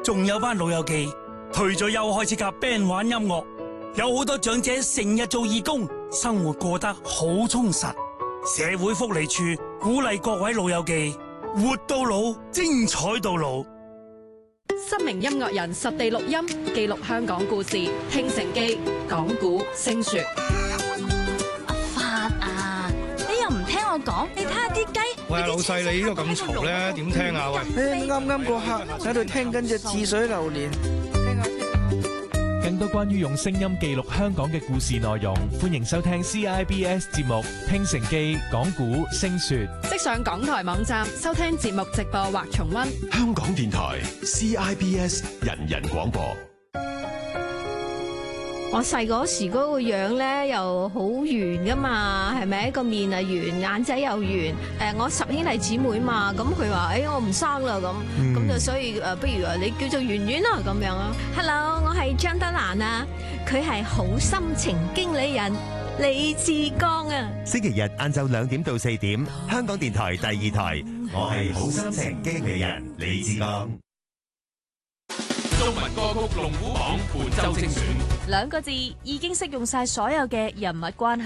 仲有班老友記退咗休開始夾 band 玩音樂，有好多長者成日做義工，生活過得好充實。社會福利處鼓勵各位老友記活到老，精彩到老。 10名音樂人實地錄音，記錄香港故事，興盛記講古聲說。 阿發啊，你又唔聽我講？你睇下啲雞。 喂，老細，你呢個咁嘈咧，點聽啊？喂， 啱啱個客喺度聽緊隻似水流年。 更多關於用聲音記錄香港嘅故事內容，歡迎收聽 CIBS 節目《興盛記講古聲說》。 即上港台網站收聽節目直播或重溫。 香港電台 CIBS 人人廣播。 我細嗰時嗰個樣咧又好圓噶嘛，係咪？個面啊圓，眼仔又圓。我10兄弟姊妹嘛，咁佢話我唔生啦咁就所以不如你叫做圓圓啦咁樣啊。Hello， 我係張德蘭啊，佢係好心情經理人李志剛啊。 星期日晏晝2點到4點，香港電台第2台，我係好心情經理人李志剛。 中文歌曲龍虎榜本周精選， 兩個字已經適用晒所有嘅人物關係。